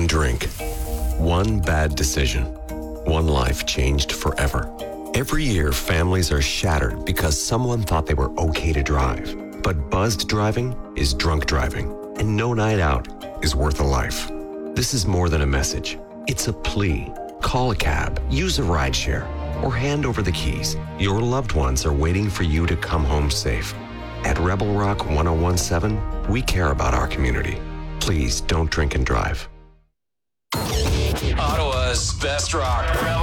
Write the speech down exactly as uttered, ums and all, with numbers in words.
drink. One bad decision. One life changed forever. Every year, families are shattered because someone thought they were okay to drive. But buzzed driving is drunk driving, and no night out is worth a life. This is more than a message. It's a plea. Call a cab, use a rideshare, or hand over the keys. Your loved ones are waiting for you to come home safe. At Rebel Rock ten seventeen, we care about our community. Please don't drink and drive. Ottawa's best rock.